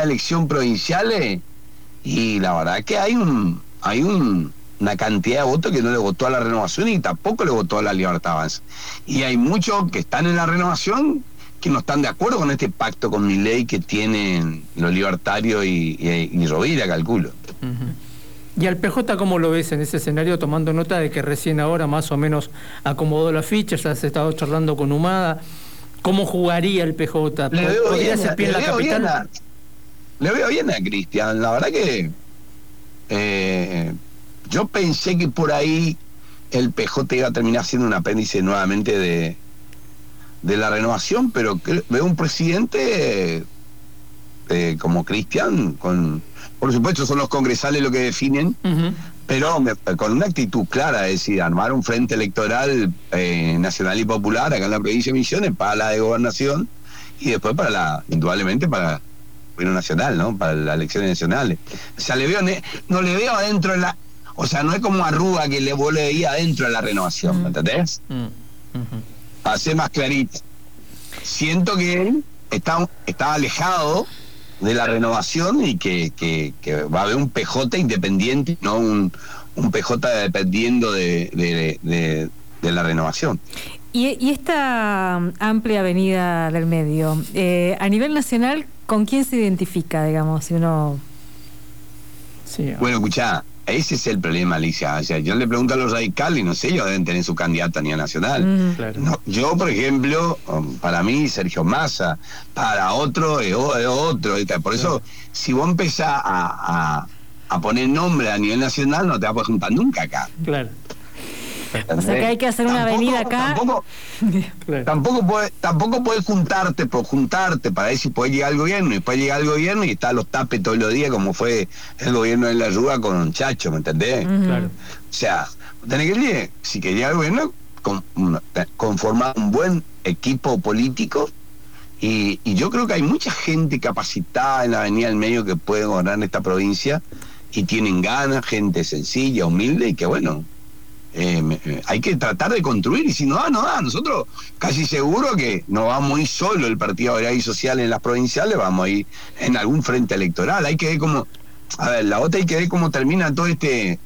elección provinciales y la verdad que hay una cantidad de votos que no le votó a la Renovación y tampoco le votó a la Libertad Avanza. Y hay muchos que están en la Renovación que no están de acuerdo con este pacto con Milei que tienen los libertarios y Rovira, calculo. ¿Y al PJ cómo lo ves en ese escenario, tomando nota de que recién ahora más o menos acomodó las fichas, ya has estado charlando con Humada? ¿Cómo jugaría el PJ? ¿Podría ser pie en la capital? Le veo bien a Cristian, la verdad que yo pensé que por ahí el PJ iba a terminar siendo un apéndice nuevamente de la Renovación, pero veo un presidente como Cristian, por supuesto son los congresales lo que definen, pero con una actitud clara, es decir, armar un frente electoral nacional y popular acá en la provincia de Misiones para la de gobernación y después indudablemente para el gobierno nacional, ¿no? Para las elecciones nacionales. O sea, no le veo adentro o sea, no es como Arruga que vos le veía adentro de la Renovación, ¿me entendés? Para ser más clarito. Siento que él está alejado de la Renovación y que va a haber un PJ independiente, no un PJ dependiendo de la Renovación. Y esta amplia avenida del medio, a nivel nacional, ¿con quién se identifica, digamos, si uno...? Sí, bueno, escuchá, ese es el problema, Alicia. O sea, yo le pregunto a los radicales y no sé, ellos deben tener su candidata a nivel nacional. Claro. No, yo, por ejemplo, para mí, Sergio Massa, para otro es otro. Por eso, si vos empezás a poner nombre a nivel nacional, no te vas a poder juntar nunca acá. Claro. O sea que hay que hacer una avenida acá. Tampoco podés juntarte para ver si podés llegar al gobierno, y después llegar al gobierno y estar los tapes todos los días, como fue el gobierno de la Rúa con Chacho, ¿me entendés? Claro. O sea, tenés que ir, si querés llegar al gobierno, conformar un buen equipo político, y yo creo que hay mucha gente capacitada en la avenida del medio que puede gobernar esta provincia, y tienen ganas, gente sencilla, humilde, y que bueno... hay que tratar de construir, y si no da. Nosotros casi seguro que no vamos a ir solo el Partido Agrario y Social en las provinciales, vamos a ir en algún frente electoral. Hay que ver cómo, la otra hay que ver cómo termina todo esta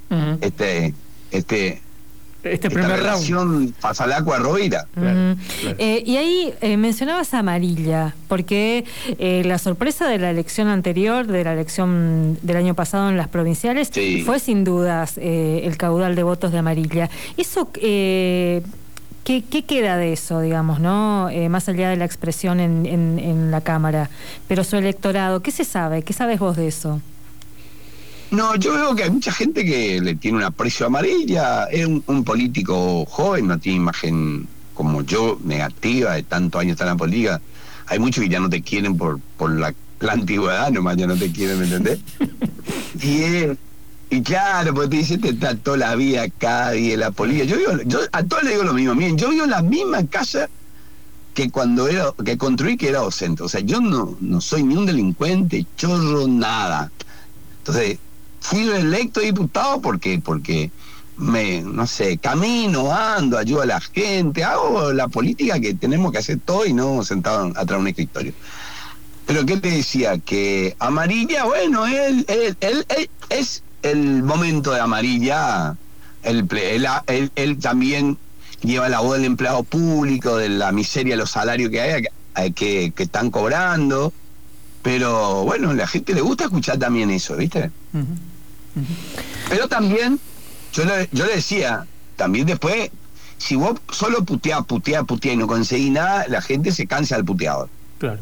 primer relación Pasalaco a Rovira. Claro. Y ahí mencionabas a Amarilla, porque la sorpresa de la elección anterior, de la elección del año pasado en las provinciales, fue sin dudas el caudal de votos de Amarilla. Eso, ¿qué queda de eso, digamos, no? Más allá de la expresión en la Cámara, pero su electorado, ¿qué se sabe? ¿Qué sabes vos de eso? No, yo veo que hay mucha gente que le tiene un aprecio a Amarilla. Es un político joven, no tiene imagen como yo, negativa, de tantos años en la política. Hay muchos que ya no te quieren por la antigüedad, nomás ya no te quieren, ¿me entendés? Y claro, porque te dicen, te está toda la vida acá y en la política. Yo a todos les digo lo mismo. Miren, yo vivo en la misma casa que construí, que era docente. O sea, yo no soy ni un delincuente, chorro, nada. Entonces, fui electo diputado porque no sé, camino, ando, ayudo a la gente, hago la política que tenemos que hacer todo y no sentado atrás de un escritorio. Pero ¿qué te decía? Que Amarilla, bueno, él es el momento de Amarilla, él también lleva la voz del empleado público, de la miseria de los salarios que están cobrando. Pero bueno, a la gente le gusta escuchar también eso, ¿viste? Pero también, yo le decía, también después, si vos solo puteás y no conseguís nada, la gente se cansa del puteador. Claro.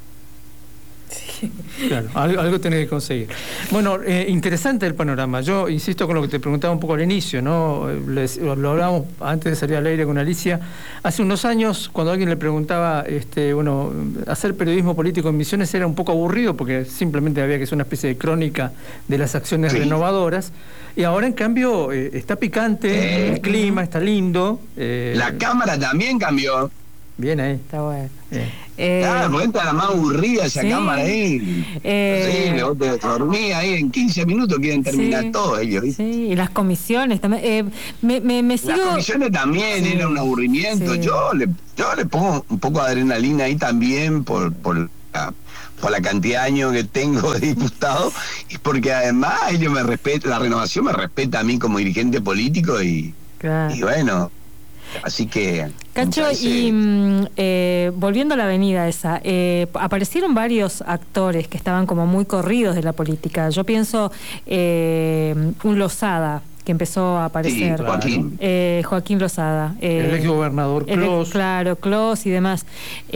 Claro, algo tenés que conseguir. Bueno, interesante el panorama. Yo insisto con lo que te preguntaba un poco al inicio, ¿no? Lo hablábamos antes de salir al aire con Alicia. Hace unos años, cuando alguien le preguntaba, hacer periodismo político en Misiones era un poco aburrido porque simplemente había que hacer una especie de crónica de las acciones renovadoras. Y ahora, en cambio, está picante, el clima está lindo. La cámara también cambió. Bien ahí. Está bueno. Claro, porque está la más aburrida esa cámara ahí. Sí, vos te dormís ahí, en 15 minutos quieren terminar todo ellos, ¿viste? Sí, y las comisiones también. Me sigo... Las comisiones también era un aburrimiento. Sí. Yo le pongo un poco de adrenalina ahí también por por la cantidad de años que tengo de diputado, y porque además ellos me respetan, la Renovación me respeta a mí como dirigente político y bueno, así que... Cacho, y volviendo a la avenida esa, aparecieron varios actores que estaban como muy corridos de la política. Yo pienso un Lozada, que empezó a aparecer. Sí, Joaquín Lozada. El exgobernador Clos. Claro, Clos y demás.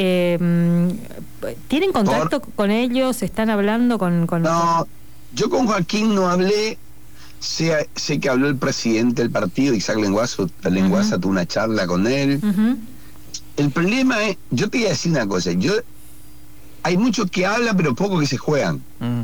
¿Tienen contacto con ellos? ¿Están hablando con...? No, yo con Joaquín no hablé. Sé que habló el presidente del partido, Isaac Lenguaza, tuvo una charla con él. El problema es, yo te voy a decir una cosa, hay muchos que hablan pero pocos que se juegan.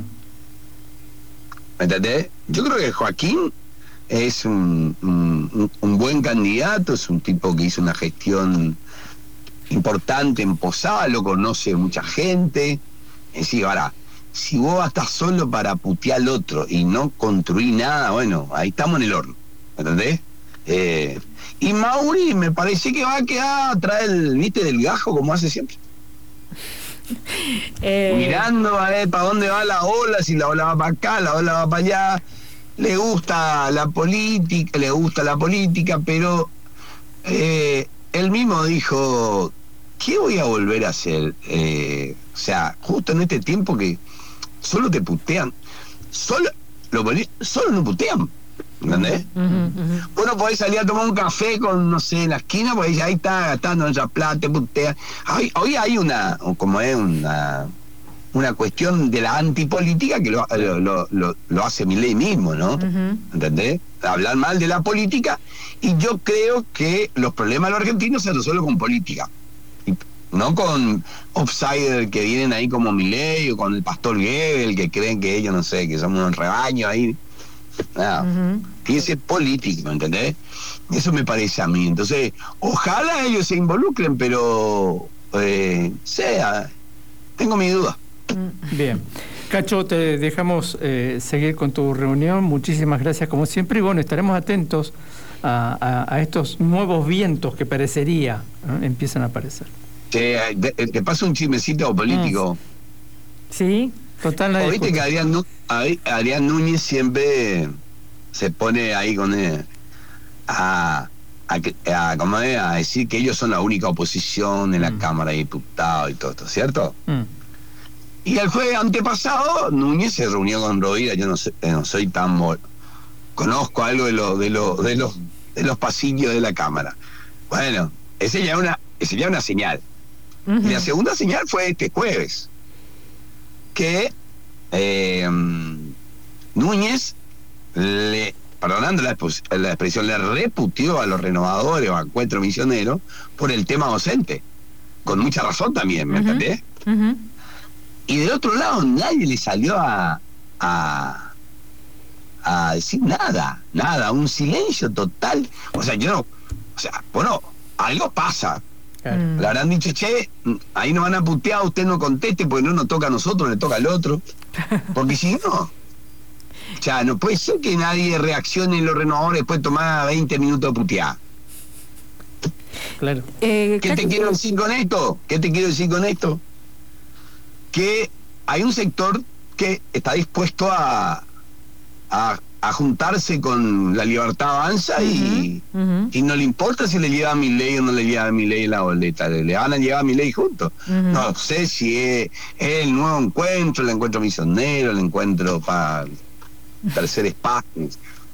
¿Me entendés? Yo creo que Joaquín es un buen candidato, es un tipo que hizo una gestión importante en Posada, lo conoce mucha gente. Es decir, ahora, si vos estás solo para putear al otro y no construir nada, bueno, ahí estamos en el horno, ¿entendés? Y Mauri me parece que va a quedar atrás del gajo, como hace siempre. Mirando a ver para dónde va la ola, si la ola va para acá, la ola va para allá. Le gusta la política, pero él mismo dijo, ¿qué voy a volver a hacer? O sea, justo en este tiempo que solo te putean, solo no putean, ¿entendés? Vos no podés salir a tomar un café con, no sé, en la esquina, porque ahí está gastando esa plata, te putean. Hoy hay una cuestión de la antipolítica que lo hace Milei mismo, ¿no? ¿Entendés? Hablar mal de la política, y yo creo que los problemas de los argentinos se resuelven con política. No con outsiders que vienen ahí como Milei o con el pastor Goebbels, que creen que ellos, no sé, que somos un rebaño ahí. Nada, tiene que ser político, ¿entendés? Eso me parece a mí. Entonces, ojalá ellos se involucren, pero tengo mi duda. Bien. Cacho, te dejamos seguir con tu reunión. Muchísimas gracias como siempre, y bueno, estaremos atentos a estos nuevos vientos que parecería empiezan a aparecer. Te paso un chismecito político. Sí, total. Viste que Adrián Núñez siempre se pone ahí con a decir que ellos son la única oposición en la Cámara de Diputados y todo esto, ¿cierto? Y el jueves antepasado Núñez se reunió con Rovira. Yo no soy tan conozco algo de los pasillos de la Cámara. Bueno, esa ya es una señal. Y la segunda señal fue este jueves, que Núñez, perdonando la expresión, le reputió a los renovadores o a Encuentro Misionero por el tema docente, con mucha razón también, ¿me entendés? Y del otro lado nadie le salió a decir nada, un silencio total. Bueno, algo pasa. Le habrán dicho, che, ahí nos van a putear, usted no conteste porque no nos toca a nosotros, le toca al otro. Porque si no, o sea, no puede ser que nadie reaccione en los renovadores después de tomar 20 minutos de putear. Claro. ¿Qué te quiero decir con esto? Que hay un sector que está dispuesto a juntarse con La Libertad Avanza y no le importa si le lleva a Milei o no le lleva a Milei la boleta, le van a llevar a Milei juntos. No sé si es el nuevo encuentro, el encuentro misionero, el encuentro para tercer espacio.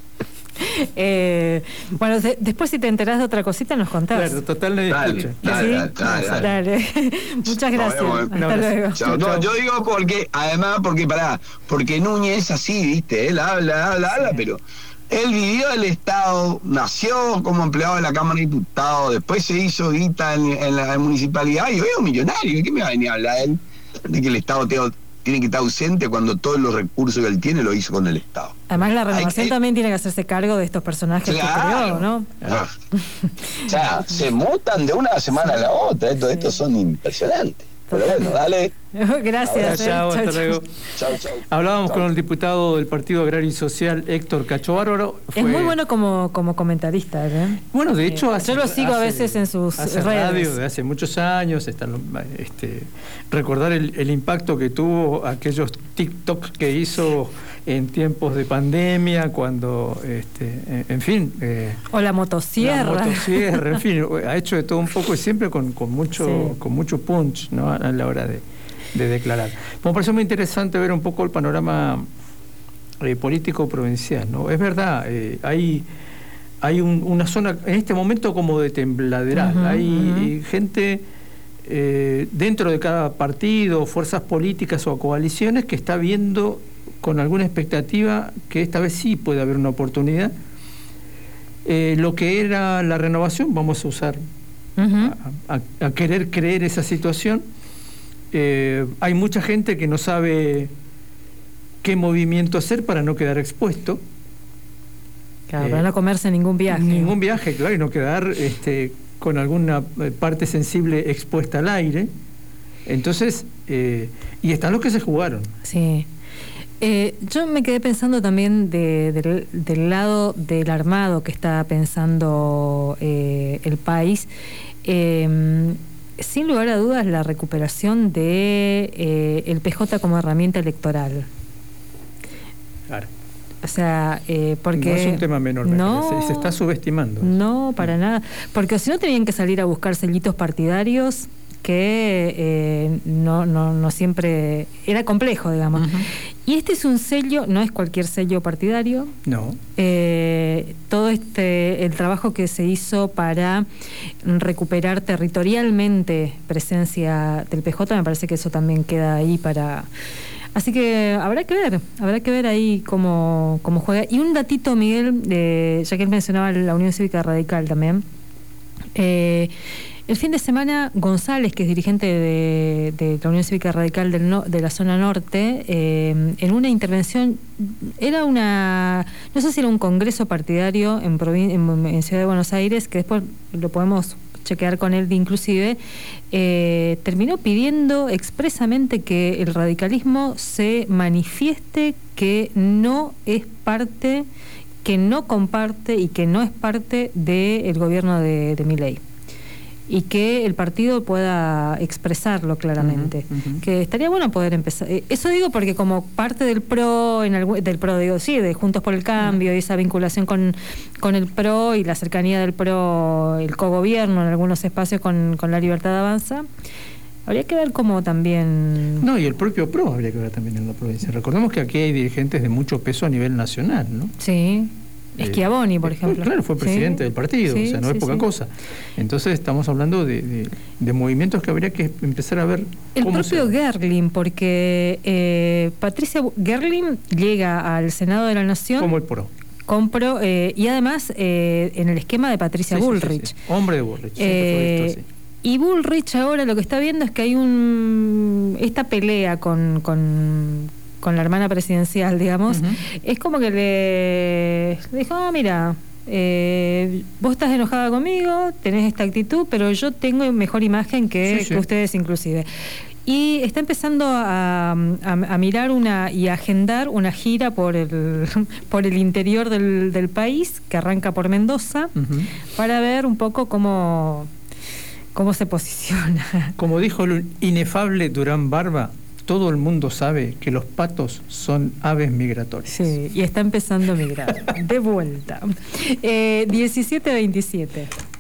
Bueno, después si te enterás de otra cosita nos contás. Claro, total le escucho. Dale. Muchas gracias. Hasta luego. Chao. No, yo digo porque Núñez así, ¿viste? Él habla, pero él vivió el Estado, nació como empleado de la Cámara de Diputados, después se hizo guita en la municipalidad y hoy es un millonario. ¿Qué me va a venir a hablar él de que el Estado tiene que estar ausente cuando todos los recursos que él tiene lo hizo con el Estado? Además la Renovación también tiene que hacerse cargo de estos personajes que creó, ¿no? O sea, se mutan de una semana a la otra, estos son impresionantes. Pero bueno, dale. Gracias. Chao, hasta luego. Chao. Hablábamos con el diputado del Partido Agrario y Social, Héctor Cacho Bárbaro. Es muy bueno como comentarista, ¿eh? Bueno, de hecho... yo lo sigo a veces en sus redes. Radio de hace muchos años. Recordar el impacto que tuvo aquellos TikTok que hizo en tiempos de pandemia, cuando, en fin... o la motosierra. La motosierra, en fin, ha hecho de todo un poco y siempre con mucho punch, ¿no? A la hora de declarar. Me pareció muy interesante ver un poco el panorama político provincial, ¿no? Es verdad, hay una zona en este momento como de tembladeral. Hay gente dentro de cada partido, fuerzas políticas o coaliciones que está viendo con alguna expectativa que esta vez sí puede haber una oportunidad. Lo que era la renovación, vamos a usar a querer creer esa situación. Hay mucha gente que no sabe qué movimiento hacer para no quedar expuesto. Claro, para no comerse ningún viaje. Ningún viaje, claro, y no quedar con alguna parte sensible expuesta al aire. Entonces, y están los que se jugaron. Sí. Yo me quedé pensando también del lado del armado que está pensando el país. Sin lugar a dudas, la recuperación de el PJ como herramienta electoral. Claro. O sea, porque... No es un tema menor, no, se está subestimando. No, para nada. Porque si no tenían que salir a buscar sellitos partidarios que no siempre... Era complejo, digamos. Y este es un sello, no es cualquier sello partidario. No. Todo el trabajo que se hizo para recuperar territorialmente presencia del PJ, me parece que eso también queda ahí para... Así que habrá que ver ahí cómo juega. Y un datito, Miguel, ya que él mencionaba la Unión Cívica Radical también. El fin de semana, González, que es dirigente de la Unión Cívica Radical de la zona norte, en una intervención, no sé si era un congreso partidario en Ciudad de Buenos Aires, que después lo podemos chequear con él inclusive, terminó pidiendo expresamente que el radicalismo se manifieste que no es parte, que no comparte y que no es parte del gobierno de Milei. Y que el partido pueda expresarlo claramente. Que estaría bueno poder empezar. Eso digo porque como parte del PRO, de Juntos por el Cambio, y esa vinculación con el PRO y la cercanía del PRO, el cogobierno en algunos espacios con la Libertad Avanza, habría que ver cómo también... No, y el propio PRO habría que ver también en la provincia. Recordemos que aquí hay dirigentes de mucho peso a nivel nacional, ¿no? Sí. Schiavoni, por ejemplo. Claro, fue presidente del partido, o sea, no es poca cosa. Entonces estamos hablando de movimientos que habría que empezar a ver. El propio Gerling, porque Patricia Gerling llega al Senado de la Nación. Como el PRO. Con PRO, y además en el esquema de Patricia Bullrich. Sí. Hombre de Bullrich. Siempre fue visto así. Y Bullrich ahora lo que está viendo es que hay esta pelea con la hermana presidencial, digamos, es como que le dijo, mira, vos estás enojada conmigo, tenés esta actitud, pero yo tengo mejor imagen que ustedes inclusive. Y está empezando a mirar y a agendar una gira por el interior del país, que arranca por Mendoza, para ver un poco cómo se posiciona. Como dijo el inefable Durán Barba, todo el mundo sabe que los patos son aves migratorias. Sí, y está empezando a migrar. De vuelta. 17:27.